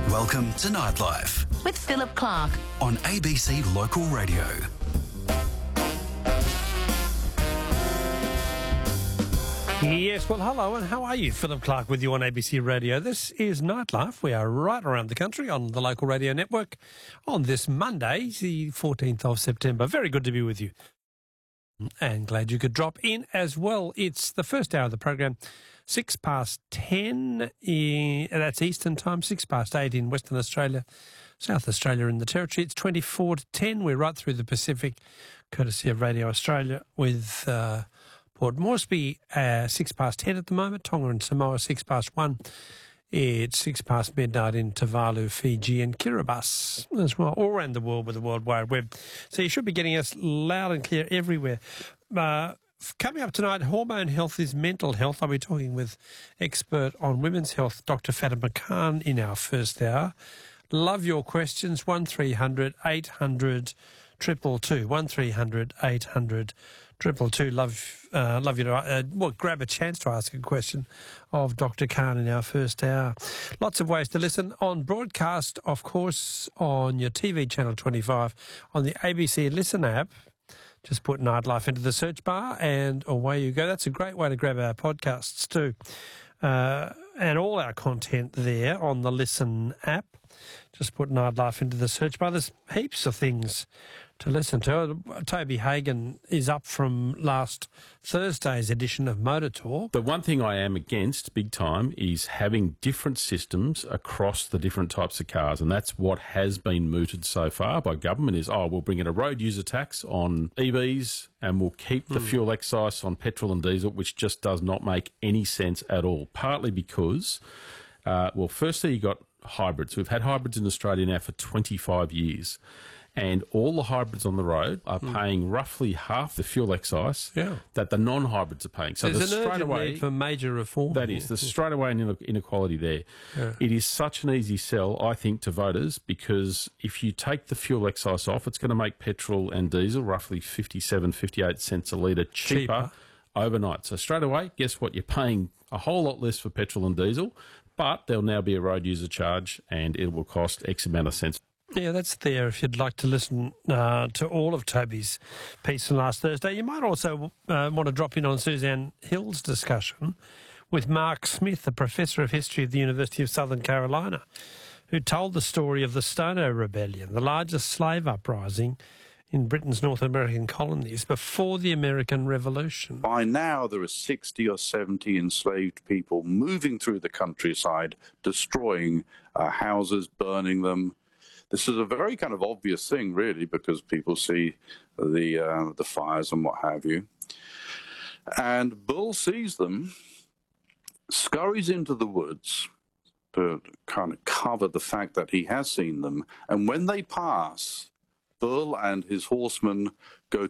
Welcome to Nightlife with Philip Clark on ABC Local Radio. Yes, well, hello, and how are you? Philip Clark with you on ABC Radio. This is Nightlife. We are right around the country on the local radio network on this Monday, the 14th of September. Very good to be with you. And glad you could drop in as well. It's the first hour of the program, 6 past 10, that's Eastern time, 6 past 8 in Western Australia, South Australia and the Territory. It's 24 to 10. We're right through the Pacific, courtesy of Radio Australia, with Port Moresby 6 past 10 at the moment, Tonga and Samoa 6 past 1. It's 6 past midnight in Tuvalu, Fiji and Kiribati as well, all around the world with the World Wide Web. So you should be getting us loud and clear everywhere. Coming up tonight, hormone health is mental health. I'll be talking with expert on women's health, Dr. Fatima Khan, in our first hour. Love your questions, 1300 800 222, 1300 800 222. Love you to grab a chance to ask a question of Dr. Khan in our first hour. Lots of ways to listen on broadcast, of course, on your TV channel 25, on the ABC Listen app. Just put Nightlife into the search bar and away you go. That's a great way to grab our podcasts too. And all our content there on the Listen app. Just put Nightlife into the search bar. There's heaps of things to listen to. Toby Hagan is up from last Thursday's edition of Motor Talk. The one thing I am against big time is having different systems across the different types of cars, and that's what has been mooted so far by government is, we'll bring in a road user tax on EVs and we'll keep the fuel excise on petrol and diesel, which just does not make any sense at all, partly because, firstly, you got hybrids. We've had hybrids in Australia now for 25 years. And all the hybrids on the road are paying roughly half the fuel excise that the non-hybrids are paying. So there's an urgent need for major reform. That is. There's straight away an inequality there. Yeah. It is such an easy sell, I think, to voters, because if you take the fuel excise off, it's going to make petrol and diesel roughly 57, 58 cents a litre cheaper overnight. So straight away, guess what? You're paying a whole lot less for petrol and diesel, but there'll now be a road user charge and it will cost X amount of cents. Yeah, that's there if you'd like to listen to all of Toby's piece from last Thursday. You might also want to drop in on Suzanne Hill's discussion with Mark Smith, a professor of history at the University of Southern Carolina, who told the story of the Stono Rebellion, the largest slave uprising in Britain's North American colonies before the American Revolution. By now, there are 60 or 70 enslaved people moving through the countryside, destroying houses, burning them. This is a very kind of obvious thing, really, because people see the fires and what have you. And Bull sees them, scurries into the woods to kind of cover the fact that he has seen them. And when they pass, Bull and his horsemen go